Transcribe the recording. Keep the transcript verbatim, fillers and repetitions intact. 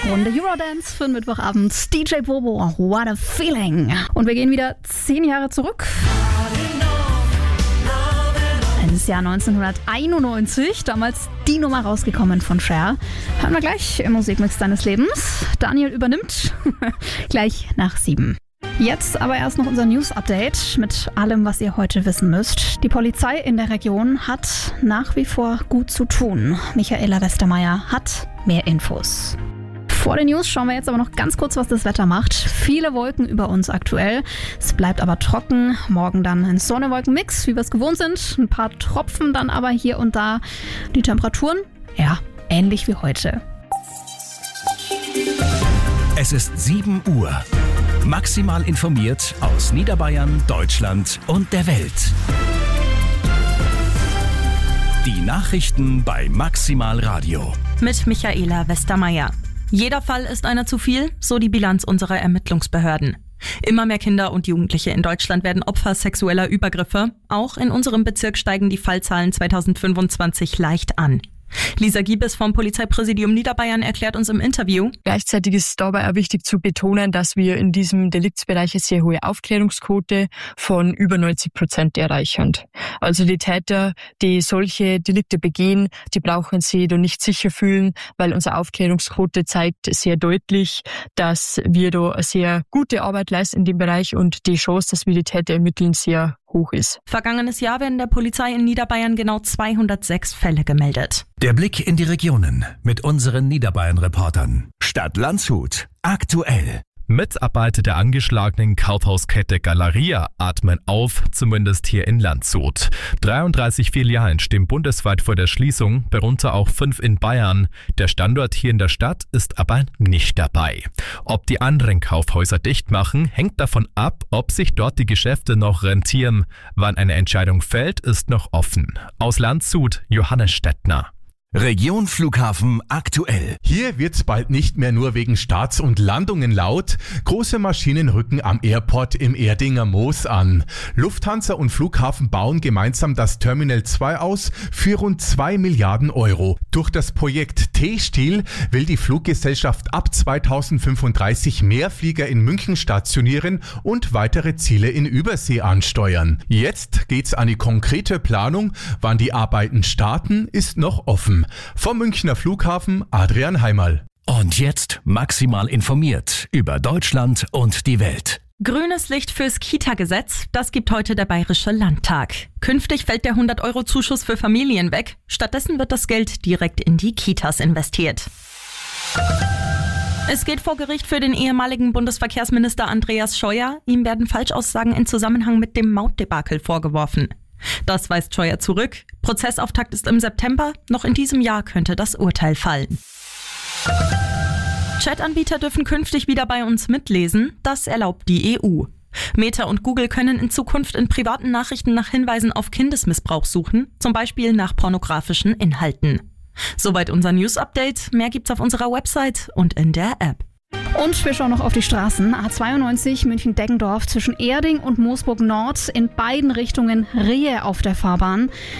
Runde Eurodance für den Mittwochabend. D J Bobo, what a feeling. Und wir gehen wieder zehn Jahre zurück. Ins Jahr neunzehnhunderteinundneunzig, damals die Nummer rausgekommen von Cher. Hören wir gleich im Musikmix deines Lebens. Daniel übernimmt gleich nach sieben. Jetzt aber erst noch unser News-Update mit allem, was ihr heute wissen müsst. Die Polizei in der Region hat nach wie vor gut zu tun. Michaela Westermeier hat mehr Infos. Vor den News schauen wir jetzt aber noch ganz kurz, was das Wetter macht. Viele Wolken über uns aktuell. Es bleibt aber trocken. Morgen dann ein Sonne-Wolken-Mix, wie wir es gewohnt sind. Ein paar Tropfen dann aber hier und da. Die Temperaturen, ja, ähnlich wie heute. Es ist sieben Uhr. Maximal informiert aus Niederbayern, Deutschland und der Welt. Die Nachrichten bei Maximal Radio. Mit Michaela Westermeier. Jeder Fall ist einer zu viel, so die Bilanz unserer Ermittlungsbehörden. Immer mehr Kinder und Jugendliche in Deutschland werden Opfer sexueller Übergriffe. Auch in unserem Bezirk steigen die Fallzahlen zweitausendfünfundzwanzig leicht an. Lisa Giebes vom Polizeipräsidium Niederbayern erklärt uns im Interview: Gleichzeitig ist es dabei auch wichtig zu betonen, dass wir in diesem Deliktsbereich eine sehr hohe Aufklärungsquote von über neunzig Prozent erreichen. Also die Täter, die solche Delikte begehen, die brauchen sich da nicht sicher fühlen, weil unsere Aufklärungsquote zeigt sehr deutlich, dass wir da eine sehr gute Arbeit leisten in dem Bereich und die Chance, dass wir die Täter ermitteln, sehr hoch ist. Vergangenes Jahr werden der Polizei in Niederbayern genau zweihundertsechs Fälle gemeldet. Der Blick in die Regionen mit unseren Niederbayern-Reportern. Stadt Landshut. Aktuell. Mitarbeiter der angeschlagenen Kaufhauskette Galeria atmen auf, zumindest hier in Landshut. dreiunddreißig Filialen stehen bundesweit vor der Schließung, darunter auch fünf in Bayern. Der Standort hier in der Stadt ist aber nicht dabei. Ob die anderen Kaufhäuser dicht machen, hängt davon ab, ob sich dort die Geschäfte noch rentieren. Wann eine Entscheidung fällt, ist noch offen. Aus Landshut, Johannes Stettner. Region Flughafen aktuell. Hier wird's bald nicht mehr nur wegen Starts und Landungen laut. Große Maschinen rücken am Airport im Erdinger Moos an. Lufthansa und Flughafen bauen gemeinsam das Terminal zwei aus für rund zwei Milliarden Euro. Durch das Projekt T-Stil will die Fluggesellschaft ab zweitausendfünfunddreißig mehr Flieger in München stationieren und weitere Ziele in Übersee ansteuern. Jetzt geht's an die konkrete Planung. Wann die Arbeiten starten, ist noch offen. Vom Münchner Flughafen Adrian Heimerl. Und jetzt maximal informiert über Deutschland und die Welt. Grünes Licht fürs Kita-Gesetz, das gibt heute der Bayerische Landtag. Künftig fällt der hundert-Euro-Zuschuss für Familien weg. Stattdessen wird das Geld direkt in die Kitas investiert. Es geht vor Gericht für den ehemaligen Bundesverkehrsminister Andreas Scheuer. Ihm werden Falschaussagen in Zusammenhang mit dem Mautdebakel vorgeworfen. Das weist Scheuer zurück. Prozessauftakt ist im September. Noch in diesem Jahr könnte das Urteil fallen. Chatanbieter dürfen künftig wieder bei uns mitlesen. Das erlaubt die E U. Meta und Google können in Zukunft in privaten Nachrichten nach Hinweisen auf Kindesmissbrauch suchen, zum Beispiel nach pornografischen Inhalten. Soweit unser News-Update. Mehr gibt's auf unserer Website und in der App. Und wir schauen noch auf die Straßen. A zweiundneunzig München-Deggendorf zwischen Erding und Moosburg Nord. In beiden Richtungen Rehe auf der Fahrbahn.